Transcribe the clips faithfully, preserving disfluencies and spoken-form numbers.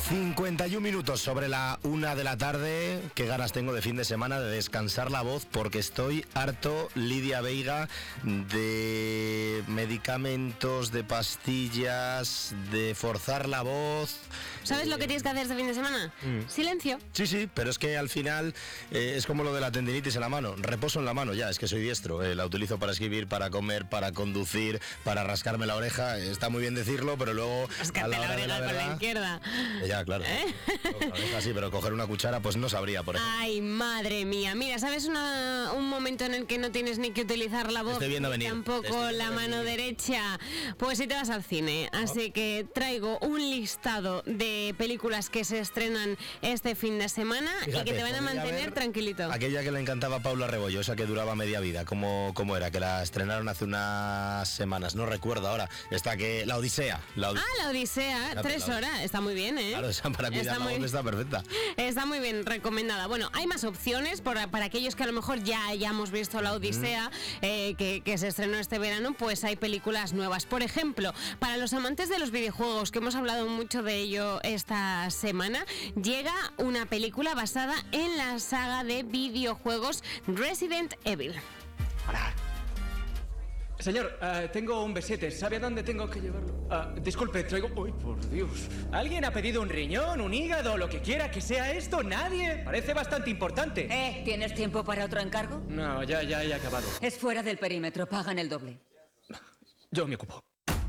cincuenta y un minutos sobre la una de la tarde. Qué ganas tengo de fin de semana de descansar la voz, porque estoy harto, Lidia Veiga, de medicamentos, de pastillas, de forzar la voz. ¿Sabes eh... lo que tienes que hacer este fin de semana? Mm. Silencio. Sí, sí, pero es que al final eh, es como lo de la tendinitis en la mano. Reposo en la mano, ya, es que soy diestro. Eh, la utilizo para escribir, para comer, para conducir, para rascarme la oreja. Está muy bien decirlo, pero luego Rascarte a la hora la de la verdad, con la izquierda. Eh, ya, claro. ¿Eh? La oreja sí, pero coger una cuchara pues no sabría, por ejemplo. Ay, madre mía. Mira, ¿sabes una, un momento en el que no tienes ni que utilizar la voz? Estoy viendo venir. Tampoco la mano venir. derecha. Pues si te vas al cine. ¿No? Así que traigo un listado de películas que se estrenan este fin de semana. Fíjate, y que te van a mantener tranquilito. Aquella que le encantaba a Paula Rebollo, esa que duraba media vida, ¿cómo, cómo era? Que la estrenaron hace unas semanas, no recuerdo ahora. Esta que... La Odisea. La Odisea. Ah, La Odisea, la, tres la... horas. Está muy bien, ¿eh? Claro, esa para cuidar la voz está perfecta. Está muy bien, recomendada. Bueno, hay más opciones por, para aquellos que a lo mejor ya hayamos visto La Odisea, mm. eh, que, que se estrenó este verano, pues hay películas nuevas. Por ejemplo, para los amantes de los videojuegos, que hemos hablado mucho de ello esta semana, llega una película basada en la saga de videojuegos Resident Evil. Hola. Señor, uh, tengo un B siete. ¿Sabe a dónde tengo que llevarlo? Uh, disculpe, traigo... ¡Uy, por Dios! ¿Alguien ha pedido un riñón, un hígado, lo que quiera que sea esto? ¿Nadie? Parece bastante importante. Eh, ¿tienes tiempo para otro encargo? No, ya, ya he acabado. Es fuera del perímetro, pagan el doble. Yo me ocupo.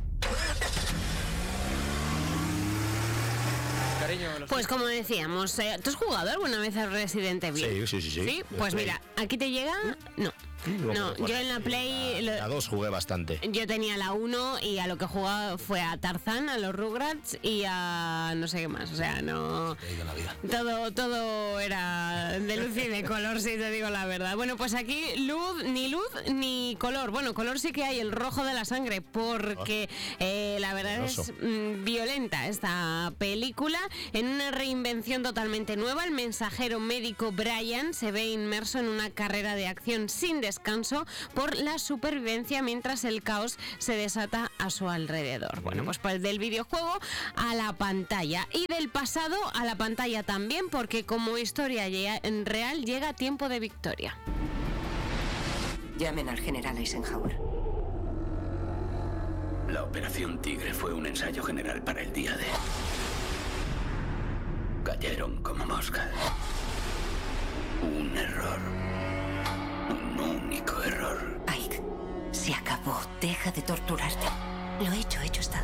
Cariño, pues como decíamos, eh, ¿tú has jugado alguna vez a Resident Evil? Sí, sí, sí. ¿Sí? Pues mira, aquí te llega... No. No, yo en la Play... La, la dos jugué bastante. Yo tenía la uno y a lo que jugaba fue a Tarzán, a los Rugrats y a no sé qué más. O sea, no... La vida. Todo, todo era de luz y de color, si te digo la verdad. Bueno, pues aquí luz, ni luz ni color. Bueno, color sí que hay, el rojo de la sangre, porque eh, la verdad es mm, violenta esta película. En una reinvención totalmente nueva, el mensajero médico Brian se ve inmerso en una carrera de acción sin descanso por la supervivencia mientras el caos se desata a su alrededor. Bueno, pues, pues del videojuego a la pantalla y del pasado a la pantalla también, porque como historia en real llega Tiempo de Victoria. Llamen al general Eisenhower. La Operación Tigre fue un ensayo general para el día D. Cayeron como moscas. Un error. Un único error. Ike, se acabó. Deja de torturarte. Lo hecho, hecho está.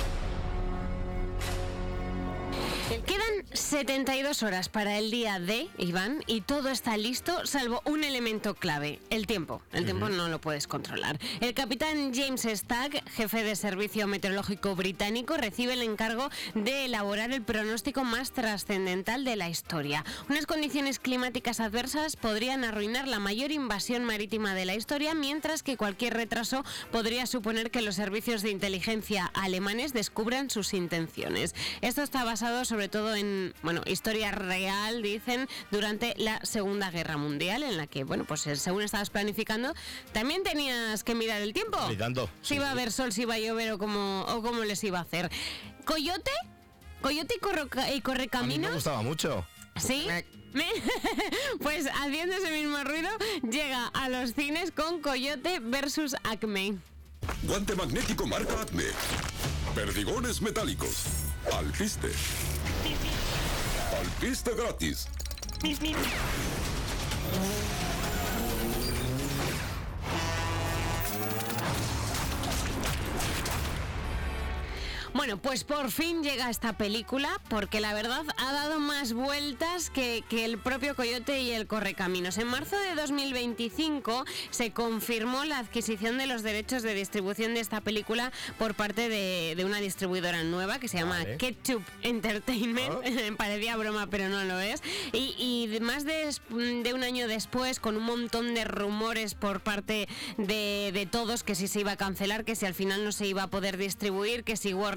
Quedan setenta y dos horas para el día D, Iván, y todo está listo, salvo un elemento clave, el tiempo. El uh-huh. tiempo no lo puedes controlar. El capitán James Stagg, jefe de servicio meteorológico británico, recibe el encargo de elaborar el pronóstico más trascendental de la historia. Unas condiciones climáticas adversas podrían arruinar la mayor invasión marítima de la historia, mientras que cualquier retraso podría suponer que los servicios de inteligencia alemanes descubran sus intenciones. Esto está basado sobre sobre todo en, bueno, historia real, dicen, durante la Segunda Guerra Mundial, en la que, bueno, pues según estabas planificando, también tenías que mirar el tiempo. Mirando. Si iba a haber sol, si iba a llover o cómo, o cómo les iba a hacer. ¿Coyote? ¿Coyote y, corre, y Correcaminos? A mí me gustaba mucho. ¿Sí? Pues haciendo ese mismo ruido, llega a los cines con Coyote versus Acme. Guante magnético marca Acme. Perdigones metálicos. Alpiste. Alpiste gratis. Bueno, pues por fin llega esta película, porque la verdad ha dado más vueltas que, que el propio Coyote y el Correcaminos. En marzo de dos mil veinticinco se confirmó la adquisición de los derechos de distribución de esta película por parte de, de una distribuidora nueva que se llama vale. Ketchup Entertainment. Oh. Parecía broma, pero no lo es. Y, y más de, de un año después, con un montón de rumores por parte de, de todos, que si se iba a cancelar, que si al final no se iba a poder distribuir, que si Warner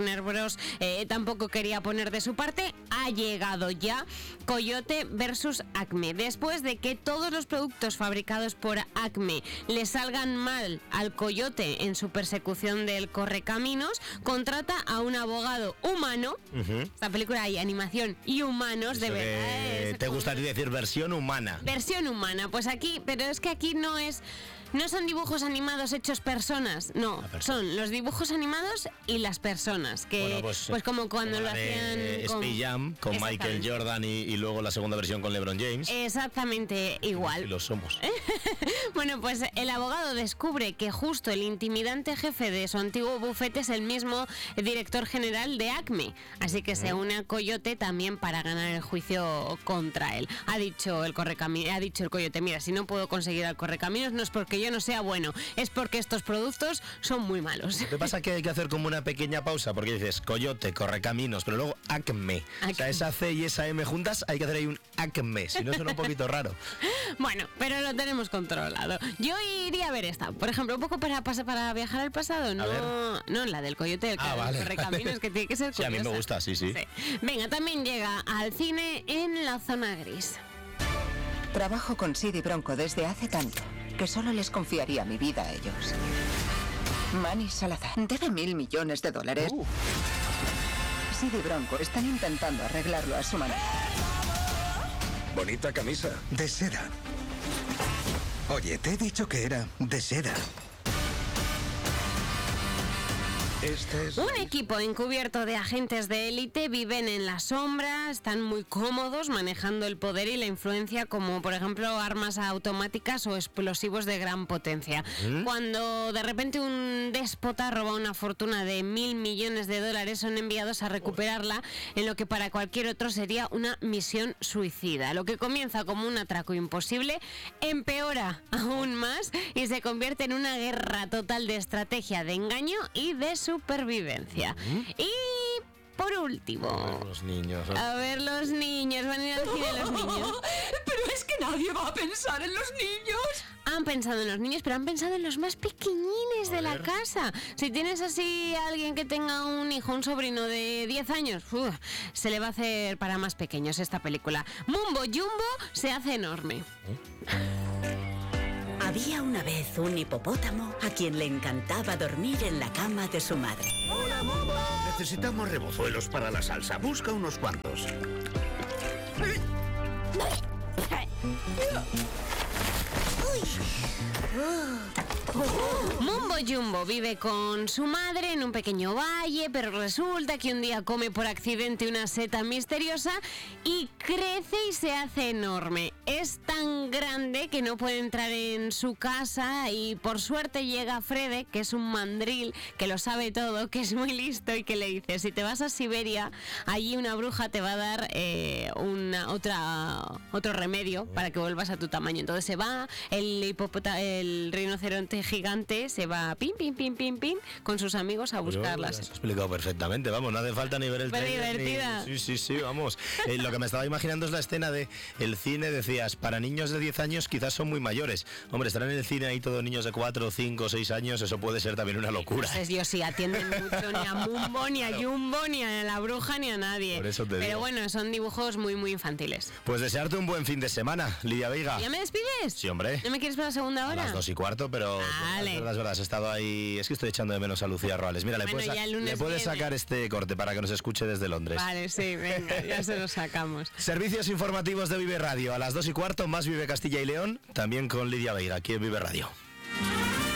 Warner Bros. Eh, tampoco quería poner de su parte. Ha llegado ya Coyote versus Acme. Después de que todos los productos fabricados por Acme le salgan mal al Coyote en su persecución del correcaminos, contrata a un abogado humano. Uh-huh. Esta película hay animación y humanos, eso de verdad. Eh, ¿Te gustaría decir versión humana? Versión humana, pues aquí, pero es que aquí no es... No son dibujos animados hechos personas, no, persona. Son los dibujos animados y las personas, que bueno, pues, pues como cuando como lo hacían con Space Jam, con Michael Jordan y, y luego la segunda versión con LeBron James. Exactamente igual. Y los somos. Bueno, pues el abogado descubre que justo el intimidante jefe de su antiguo bufete es el mismo director general de Acme, así que se une a Coyote también para ganar el juicio contra él. Ha dicho el correcami- ha dicho el Coyote, mira, si no puedo conseguir al correcaminos no es porque yo no sea bueno, es porque estos productos son muy malos. Lo que pasa es que hay que hacer como una pequeña pausa, porque dices Coyote, Correcaminos, pero luego Acme. Acme. O sea, esa C y esa M juntas, hay que hacer ahí un Acme, si no suena un poquito raro. Bueno, pero lo tenemos controlado. Yo iría a ver esta, por ejemplo, un poco para pasar para viajar al pasado, no, no la del Coyote, el ah, vale, Correcaminos, vale. Que tiene que ser curiosa. Sí, a mí me gusta, sí, sí, sí. Venga, también llega al cine En la zona gris. Trabajo con Sid y Bronco desde hace tanto que solo les confiaría mi vida a ellos. Manny Salazar debe mil millones de dólares. Uh. Sid y Bronco están intentando arreglarlo a su manera. Bonita camisa. De seda. Oye, te he dicho que era de seda. Este es... Un equipo encubierto de agentes de élite viven en la sombra, están muy cómodos manejando el poder y la influencia, como por ejemplo armas automáticas o explosivos de gran potencia. ¿Mm? Cuando de repente un déspota roba una fortuna de mil millones de dólares, son enviados a recuperarla en lo que para cualquier otro sería una misión suicida. Lo que comienza como un atraco imposible empeora aún más y se convierte en una guerra total de estrategia, de engaño y de su supervivencia. Uh-huh. Y por último, a ver los niños. ¿eh? A ver los niños, van a ir al cine los niños. Pero es que nadie va a pensar en los niños. Han pensado en los niños, pero han pensado en los más pequeñines de la casa. Si tienes así a alguien que tenga un hijo, un sobrino de diez años, uf, se le va a hacer para más pequeños esta película. Mumbo Jumbo se hace enorme. ¿Eh? Había una vez un hipopótamo a quien le encantaba dormir en la cama de su madre. ¡Hola, Mumbo! Necesitamos rebozuelos para la salsa. Busca unos cuantos. Mumbo Jumbo vive con su madre en un pequeño valle, pero resulta que un día come por accidente una seta misteriosa y crece y se hace enorme. Es tan grande que no puede entrar en su casa y por suerte llega Frede, que es un mandril, que lo sabe todo, que es muy listo y que le dice, si te vas a Siberia, allí una bruja te va a dar eh, una, otra, otro remedio para que vuelvas a tu tamaño. Entonces se va, el hipopótamo, el rinoceronte gigante se va pim, pim, pim, pim, pim, con sus amigos a buscarlas. Lo has explicado perfectamente, vamos, no hace falta ni ver el trailer. divertida. Ni... Sí, sí, sí, vamos. Eh, lo que me estaba imaginando es la escena de el cine, decías, para niños de diez años quizás son muy mayores. Hombre, estar en el cine ahí todos niños de cuatro, cinco, seis años, eso puede ser también una locura. Pues Dios, sí, atienden mucho ni a Mumbo, ni a Jumbo, ni a la bruja, ni a nadie. Por eso te Pero digo. bueno, son dibujos muy, muy infantiles. Pues desearte un buen fin de semana, Lidia Veiga. ¿Ya me despides? Sí, hombre. ¿No me quieres para la segunda hora? A las dos y cuarto, pero vale. es verdad, es verdad, has estado ahí. Es que estoy echando de menos a Lucía Roales. Mira, bueno, le puedes, le puedes viene. sacar este corte para que nos escuche desde Londres. Vale, sí, venga, ya se lo sacamos. Servicios informativos de Vive Radio. A las dos y cuarto, más Vive Castilla y León, también con Lidia Veiga, aquí en Vive Radio.